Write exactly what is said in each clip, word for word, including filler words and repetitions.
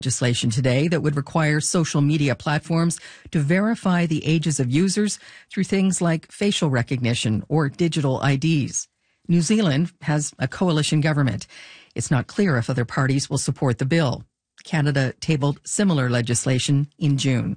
Legislation today that would require social media platforms to verify the ages of users through things like facial recognition or digital I Ds. New Zealand has a coalition government. It's not clear if other parties will support the bill. Canada tabled similar legislation in June.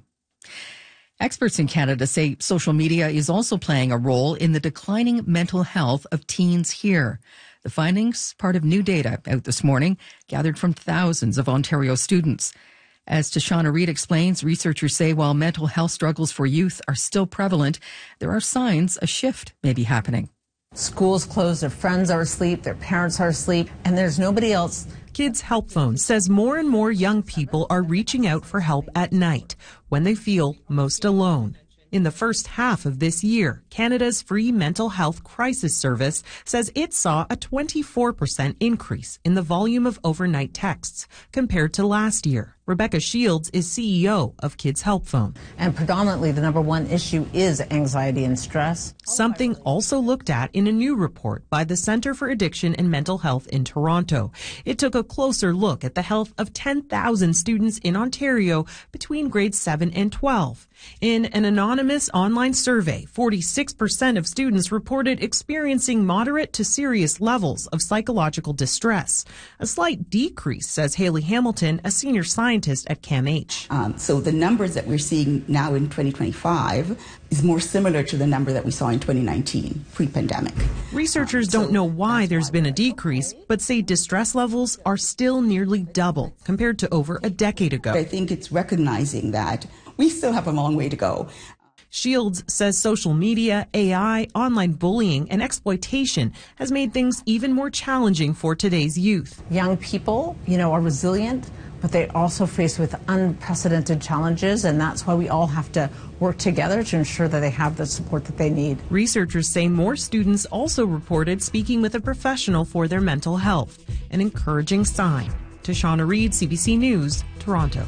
Experts in Canada say social media is also playing a role in the declining mental health of teens here. The findings, part of new data out this morning, gathered from thousands of Ontario students. As Tashana Reid explains, researchers say while mental health struggles for youth are still prevalent, there are signs a shift may be happening. Schools closed, their friends are asleep, their parents are asleep, and there's nobody else. Kids Help Phone says more and more young people are reaching out for help at night when they feel most alone. In the first half of this year, Canada's free mental health crisis service says it saw a twenty-four percent increase in the volume of overnight texts compared to last year. Rebecca Shields is C E O of Kids Help Phone. And predominantly the number one issue is anxiety and stress. Something also looked at in a new report by the Centre for Addiction and Mental Health in Toronto. It took a closer look at the health of ten thousand students in Ontario between grades seven and twelve. In an anonymous online survey, forty-six percent of students reported experiencing moderate to serious levels of psychological distress. A slight decrease, says Haley Hamilton, a senior scientist at CAMH. Um, so the numbers that we're seeing now in twenty twenty-five is more similar to the number that we saw in twenty nineteen, pre-pandemic. Researchers um, so don't know why there's been a decrease, but say distress levels are still nearly double compared to over a decade ago. I think it's recognizing that we still have a long way to go. Shields says social media, A I, online bullying, and exploitation has made things even more challenging for today's youth. Young people, you know, are resilient, but they're also faced with unprecedented challenges, and that's why we all have to work together to ensure that they have the support that they need. Researchers say more students also reported speaking with a professional for their mental health, an encouraging sign. Tashana Reid, C B C News, Toronto.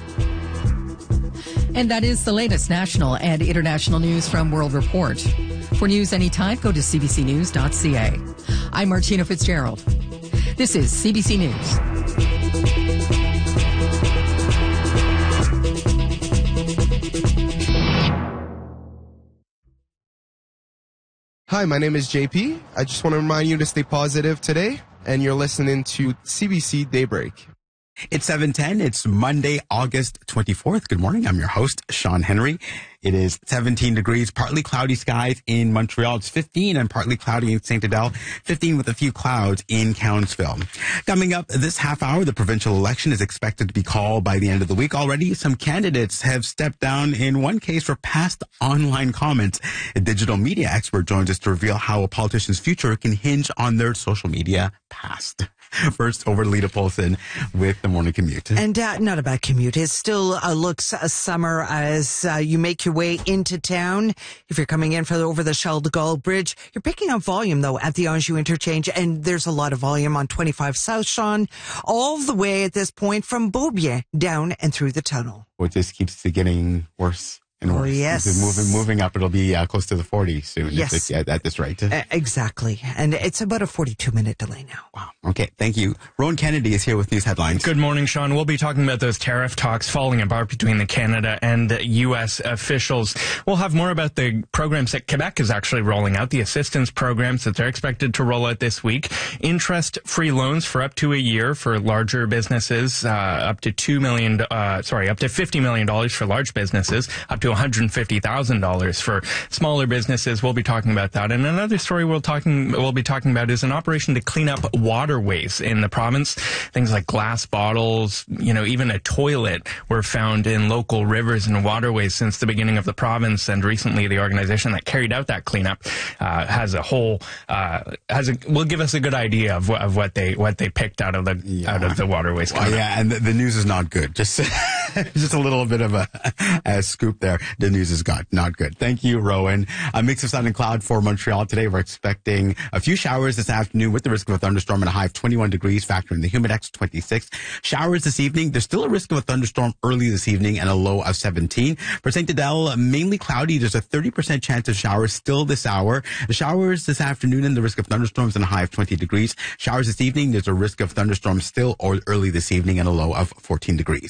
And that is the latest national and international news from World Report. For news anytime, go to c b c news dot c a. I'm Martina Fitzgerald. This is C B C News. Hi, my name is J P. I just want to remind you to stay positive today, and you're listening to C B C Daybreak. It's seven ten. It's Monday, August twenty-fourth. Good morning. I'm your host, Sean Henry. It is seventeen degrees, partly cloudy skies in Montreal. It's fifteen and partly cloudy in Saint Adele, fifteen with a few clouds in Cowansville. Coming up this half hour, the provincial election is expected to be called by the end of the week. Already, some candidates have stepped down in one case for past online comments. A digital media expert joins us to reveal how a politician's future can hinge on their social media past. First, over to Lita Polson with the morning commute. And uh, not a bad commute. It still uh, looks uh, summer as uh, you make your way into town. If you're coming in for the, over the Charles de Gaulle Bridge, you're picking up volume, though, at the Anjou interchange. And there's a lot of volume on twenty-five South, Sean, all the way at this point from Beaubien down and through the tunnel. Well, it just keeps getting worse. Oh, yes. Moving, moving up, it'll be uh, close to the forty soon. Yes. At, at this rate. Uh, exactly. And it's about a forty-two minute delay now. Wow. Okay. Thank you. Rowan Kennedy is here with news headlines. Good morning, Sean. We'll be talking about those tariff talks falling apart between the Canada and the U S officials. We'll have more about the programs that Quebec is actually rolling out, the assistance programs that they're expected to roll out this week. Interest-free loans for up to a year for larger businesses, uh, up to two million, uh, sorry, up to fifty million dollars for large businesses, up to one hundred fifty thousand dollars for smaller businesses. We'll be talking about that. And another story we'll talking we'll be talking about is an operation to clean up waterways in the province. Things like glass bottles, you know, even a toilet were found in local rivers and waterways since the beginning of the province. And recently, the organization that carried out that cleanup uh, has a whole uh, has a will give us a good idea of, of what they what they picked out of the yeah. out of the waterways. Well, yeah, and the, the news is not good. Just just a little bit of a, a scoop there. The news is got not good. Thank you, Rowan. A mix of sun and cloud for Montreal today. We're expecting a few showers this afternoon with the risk of a thunderstorm and a high of twenty-one degrees, factoring the humidex twenty-six. Showers this evening. There's still a risk of a thunderstorm early this evening and a low of seventeen. For Saint Adele, mainly cloudy. There's a thirty percent chance of showers still this hour. The showers this afternoon and the risk of thunderstorms and a high of twenty degrees. Showers this evening. There's a risk of thunderstorms still or early this evening and a low of fourteen degrees.